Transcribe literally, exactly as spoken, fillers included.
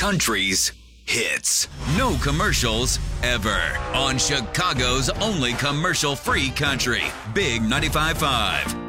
country's hits. No commercials ever. On Chicago's only commercial-free country. Big ninety-five point five.